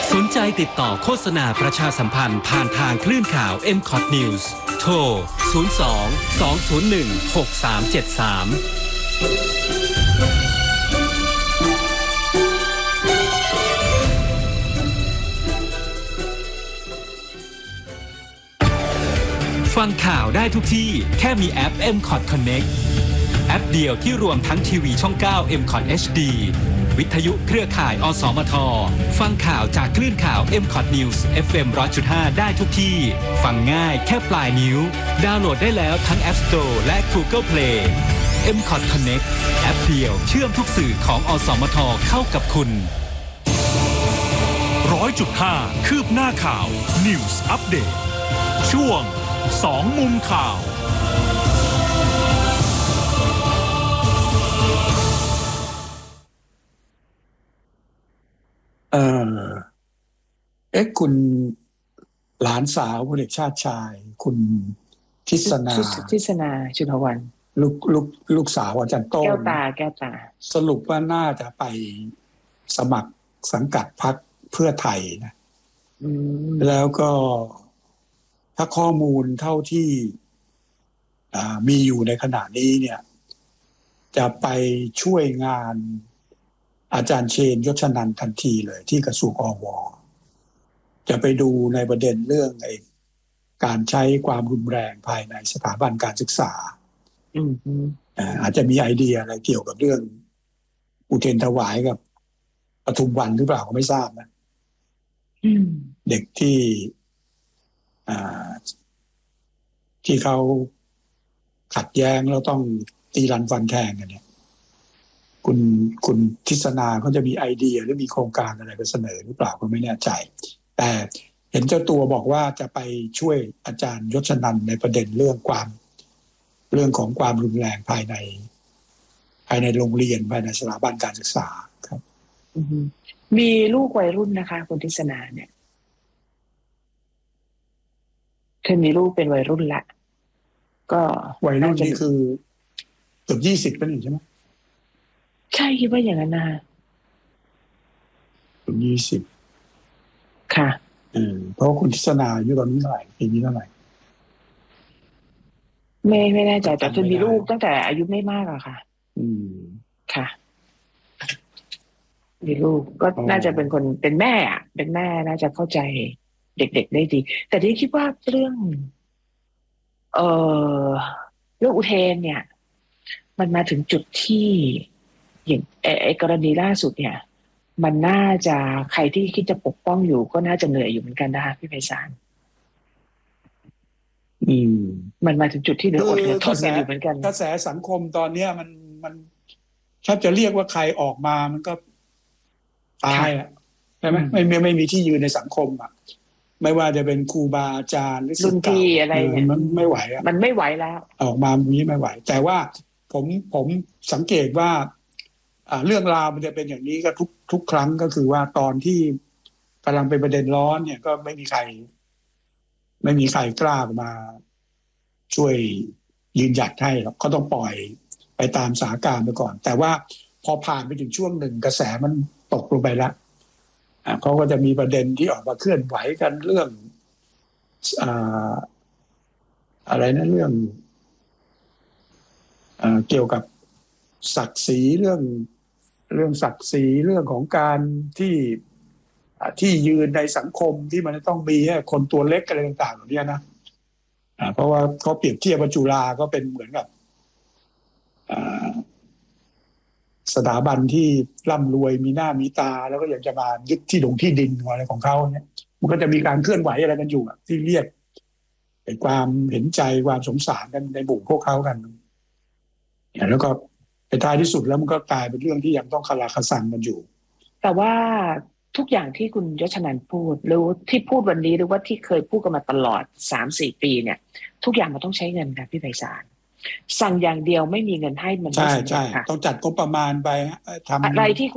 สนใจติดต่อโฆษณาประชาสัมพันธ์ผ่านทางคลื่นข่าว MCOT News โทร 02-201-6373 ฟังข่าวได้ทุกที่แค่มีแอป MCOT Connect แอปเดียวที่รวมทั้งทีวีช่อง 9 MCOT HD วิทยุเครือข่ายอสมทฟังข่าวจากคลื่นข่าว MCOT News FM 100.5 ได้ทุกที่ฟังง่ายแค่ปลายนิ้วดาวน์โหลดได้แล้วทั้ง App Store และ Google Play MCOT Connect แอปเดียวเชื่อมทุกสื่อของอสมทเข้ากับคุณ 100.5 คืบหน้าข่าว News Update ช่วง2มุมข่าวคุณหลานสาวพลเอกชาติชายคุณทิศนาชุนทวันลูกสาวอาจารย์โต้งแก้วตาสรุปว่าน่าจะไปสมัครสังกัดพรรคเพื่อไทยนะแล้วก็ถ้าข้อมูลเท่าที่มีอยู่ในขณะนี้เนี่ยจะไปช่วยงานอาจารย์เชนยศนันท์ทันทีเลยที่กระทรวงอว.จะไปดูในประเด็นเรื่องการใช้ความรุนแรงภายในสถาบันการศึกษาอาจจะมีไอเดียอะไรเกี่ยวกับเรื่องอุเทรนถวายกับปทุมวันหรือเปล่าก็ไม่ทราบนะเด็กที่เขาขัดแย้งแล้วต้องตีรันฟันแทงกันเนี่ยคุณทิศนาเขาจะมีไอเดียหรือมีโครงการอะไรไปเสนอหรือเปล่าก็ไม่แน่ใจแต่เห็นเจ้าตัวบอกว่าจะไปช่วยอาจารย์ยศนันท์ในประเด็นเรื่องของความรุนแรงภายในโรงเรียนภายในสถาบันการศึกษาครับมีลูกวัยรุ่นนะคะคุณทิศนาเนี่ยเธอมีลูกเป็นวัยรุ่นละก็วัยรุ่นนี่คือเกือบ20เป็นใช่ไหมใช่คิดว่าอย่างนั้นนะเกือบ20 ค่ะเพราะคุณทิศนาอายุตอนนี้เท่าไหร่ปีนี้เท่าไหร่ไม่แน่ใจแต่เธอมีลูกตั้งแต่อายุไม่มากอะค่ะค่ะมีลูกก็น่าจะเป็นคนเป็นแม่อะเป็นแม่น่าจะเข้าใจเด็กๆได้ดีแต่ที่คิดว่าเรื่องอุเทนเนี่ยมันมาถึงจุดที่อย่างไอ้กรณีล่าสุดเนี่ยมันน่าจะใครที่คิดจะปกป้องอยู่ก็น่าจะเหนื่อยอยู่เหมือนกันนะคะพี่ไพศาลมันมาถึงจุดที่เหลืออดเหลือทนกันอยู่เหมือนกันกระแสสังคมตอนนี้มันถ้าจะเรียกว่าใครออกมามันก็ตายอ่ะใช่ไหมไม่มีที่ยืนในสังคมอ่ะไม่ว่าจะเป็นครูบาอาจารย์หรือรุ่นพี่อะไรเนี่ยมันไม่ไหวอ่ะมันไม่ไหวแล้วออกมานี้ไม่ไหวแต่ว่าผมสังเกตว่าเรื่องราวมันจะเป็นอย่างนี้ก็ทุกครั้งก็คือว่าตอนที่กำลังเป็นประเด็นร้อนเนี่ยก็ไม่มีใครกล้ามาช่วยยืนหยัดให้หรอกก็ต้องปล่อยไปตามสถานการณ์ไปก่อนแต่ว่าพอผ่านไปถึงช่วงหนึ่งกระแสมันตกลงไปแล้วเขาก็จะมีประเด็นที่ออกมาเคลื่อนไหวกันเรื่องอะไรนะเรื่องเกี่ยวกับศักดิ์ศรีเรื่องศักดิ์ศรีเรื่องของการที่ยืนในสังคมที่มันต้องมีให้คนตัวเล็กอะไรต่างๆเหล่านี้นะเพราะว่าเขาเปรียบเทียบว่าจุฬาก็เป็นเหมือนกับสถาบันที่ร่ำรวยมีหน้ามีตาแล้วก็อยากจะมายึดที่ดินอะไรของเขาเนี่ยมันก็จะมีการเคลื่อนไหวอะไรกันอยู่ที่เรียกความเห็นใจความสงสารกันในบุ่พวกเขากันแล้วก็ในท้ายที่สุดแล้วมันก็กลายเป็นเรื่องที่ยังต้องคาราคาซังกันอยู่แต่ว่าทุกอย่างที่คุณยศนันท์พูดหรือที่พูดวันนี้หรือว่าที่เคยพูดกันมาตลอด 3-4 ปีเนี่ยทุกอย่างมันต้องใช้เงินค่ะพี่ไพศาลสั่งอย่างเดียวไม่มีเงินให้มันไม่ใช่ต้องจัดงบประมาณไปทำอะไรที่